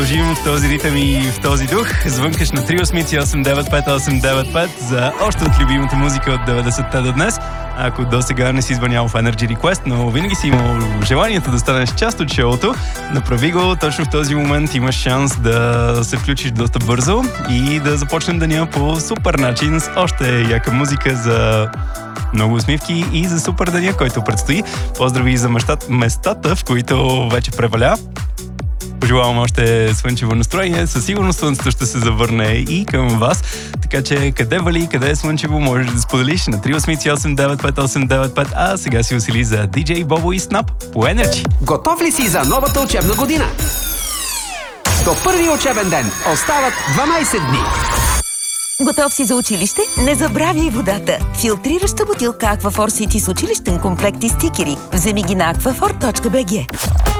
Живим в този ритъм и в този дух. Звънкаш на 381-895-895 за още от любимата музика от 90-те до днес. Ако до сега не си звънял в Energy Request, но винаги си имал желанието да станеш част от шоуто, направи го. Точно в този момент имаш шанс да се включиш доста бързо и да започнем деня по супер начин с още яка музика за много усмивки и за супер деня, който предстои. Поздрави за местата, в които вече преваля. Пожелавам още слънчево настроение. Със сигурност слънцето ще се завърне и към вас. Така че къде вали, къде е слънчево, можеш да споделиш на 381-895-895. А сега си усили за DJ Бобо и Снап по Energy. Готов ли си за новата учебна година? До първия учебен ден остават 12 дни. Готов си за училище? Не забравяй водата! Филтрираща бутилка Aquaphor City с училищен комплект и стикери. Вземи ги на aquaphor.bg.